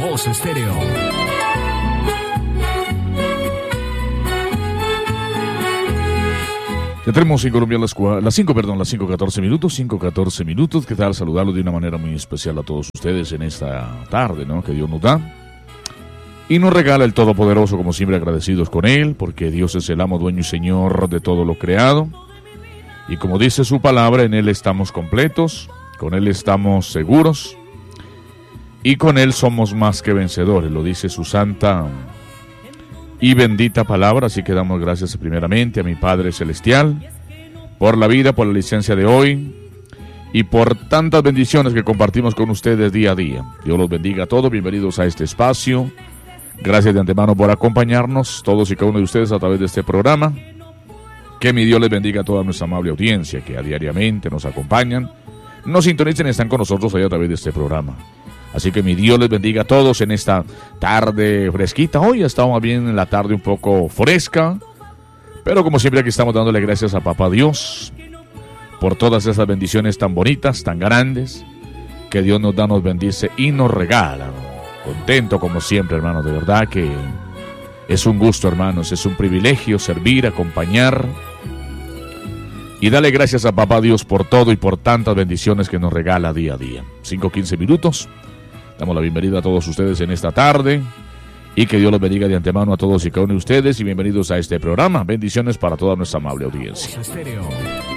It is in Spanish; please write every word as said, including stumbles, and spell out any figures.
Voz Estéreo. Ya tenemos en Colombia las, las cinco, perdón, las cinco catorce minutos, cinco catorce minutos. ¿Qué tal? Saludarlos de una manera muy especial a todos ustedes en esta tarde, ¿no? Que Dios nos da. Y nos regala el Todopoderoso, como siempre agradecidos con Él, porque Dios es el amo, dueño y Señor de todo lo creado. Y como dice su palabra, en Él estamos completos, con Él estamos seguros y con Él somos más que vencedores. Lo dice su santa y bendita palabra. Así que damos gracias primeramente a mi Padre Celestial por la vida, por la licencia de hoy y por tantas bendiciones que compartimos con ustedes día a día. Dios los bendiga a todos, bienvenidos a este espacio. Gracias de antemano por acompañarnos, todos y cada uno de ustedes a través de este programa. Que mi Dios les bendiga a toda nuestra amable audiencia que a diariamente nos acompañan, nos sintonicen y están con nosotros ahí a través de este programa. Así que mi Dios les bendiga a todos en esta tarde fresquita. Hoy ha estado más bien en la tarde un poco fresca, pero como siempre aquí estamos dándole gracias a Papá Dios por todas esas bendiciones tan bonitas, tan grandes, que Dios nos da, nos bendice y nos regala. Contento como siempre, hermanos, de verdad que es un gusto, hermanos, es un privilegio servir, acompañar y darle gracias a Papá Dios por todo y por tantas bendiciones que nos regala día a día. cinco quince minutos. Damos la bienvenida a todos ustedes en esta tarde y que Dios los bendiga de antemano a todos y cada uno de ustedes y bienvenidos a este programa. Bendiciones para toda nuestra amable audiencia. Voz Estéreo.